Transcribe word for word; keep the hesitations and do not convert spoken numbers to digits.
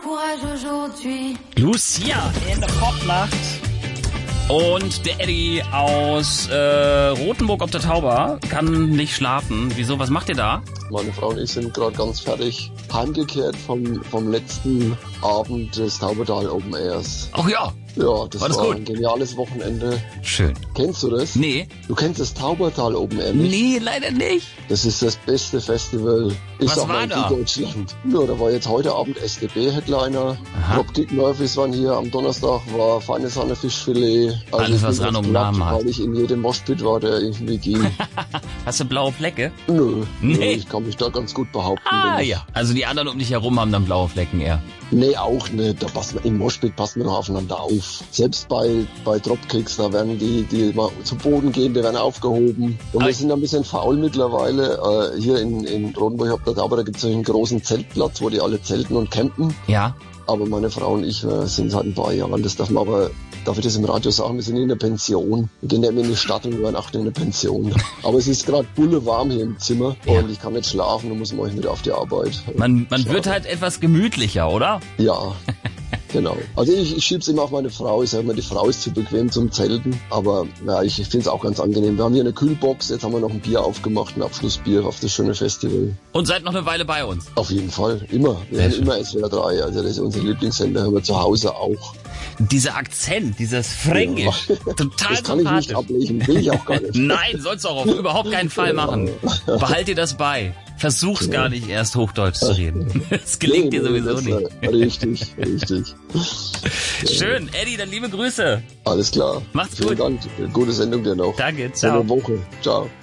Lucia in der Popnacht. Und der Eddie aus äh, Rothenburg ob der Tauber kann nicht schlafen. Wieso? Was macht ihr da? Meine Frau und ich sind gerade ganz fertig heimgekehrt vom, vom letzten Abend des Taubertal Open Airs. Ach ja. Ja, das war, das war gut? ein geniales Wochenende. Schön. Kennst du das? Nee. Du kennst das Taubertal Open Air nicht? Nee, leider nicht. Das ist das beste Festival, ich Was sag war mal, in da? Deutschland. Ja, da war jetzt heute Abend S D B-Headliner. Aha. Dropkick Murphys waren hier. Am Donnerstag war feine Sahne Fischfilet. Also Alles, ich was bin Rand ganz um den Namen platt, hat. weil ich in jedem Moshpit war, der irgendwie ging. Hast du blaue Flecke? Nö, Nee. nö, ich kann mich da ganz gut behaupten. Ah denn ich- ja. Also die anderen um dich herum haben dann blaue Flecken eher. Nee, auch nicht. Da passt man, im Moshpit passt man noch aufeinander auf. Selbst bei, bei Dropkicks, da werden die, die mal zu Boden gehen, die werden aufgehoben. Und Aber- wir sind ein bisschen faul mittlerweile. Äh, hier in, in Rodenburg, hab da, aber da gibt es einen großen Zeltplatz, wo die alle zelten und campen. Ja. Aber meine Frau und ich wir sind seit ein paar Jahren, das darf man aber, darf ich das im Radio sagen, wir sind in der Pension. Wir gehen ja immer in die Stadt und übernachten in der Pension. Aber es ist gerade bulle warm hier im Zimmer Ja. und ich kann nicht schlafen und muss morgen wieder auf die Arbeit. Man, man Schlafen. wird halt etwas gemütlicher, oder? Ja, genau. Also ich, ich schieb's immer auf meine Frau. Ich sage immer, die Frau ist zu bequem zum Zelten. Aber ja, ich, ich finde es auch ganz angenehm. Wir haben hier eine Kühlbox. Jetzt haben wir noch ein Bier aufgemacht, ein Abschlussbier auf das schöne Festival. Und seid noch eine Weile bei uns. Auf jeden Fall, immer. Wir Sehr hören schön. immer S W R drei. Also das ist unser Lieblingssender, hören wir zu Hause auch. Dieser Akzent, dieses Fränkisch, total Das kann ich nicht sympathisch. ablegen, will ich auch gar nicht. Nein, sollst du auch auf überhaupt keinen Fall machen. Behalt dir das bei. Versuch's gar nicht erst Hochdeutsch zu reden. Das gelingt dir Nee, nee, sowieso das, nicht. äh, Richtig, richtig. Schön, Eddie, dann liebe Grüße. Alles klar. Macht's Vielen gut. Dank. Gute Sendung dir noch. Danke, ciao. Schöne Woche. Ciao.